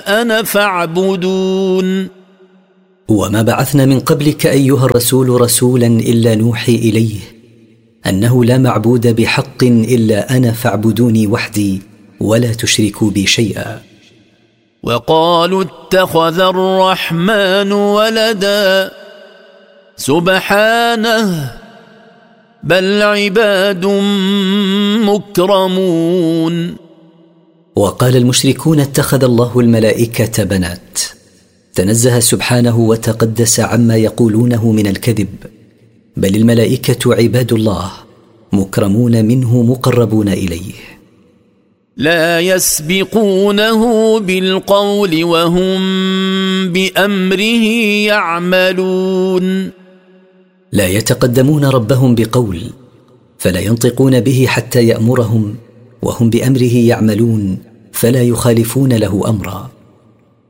أنا فاعبدون. وما بعثنا من قبلك أيها الرسول رسولا إلا نوحي إليه أنه لا معبود بحق إلا أنا فاعبدوني وحدي ولا تشركوا بي شيئا. وقالوا اتخذ الرحمن ولدا سبحانه بل عباد مكرمون. وقال المشركون اتخذ الله الملائكة بنات، تنزه سبحانه وتقدس عما يقولونه من الكذب، بل الملائكة عباد الله مكرمون منه مقربون إليه. لا يسبقونه بالقول وهم بأمره يعملون. لا يتقدمون ربهم بقول، فلا ينطقون به حتى يأمرهم، وهم بأمره يعملون فلا يخالفون له أمرا.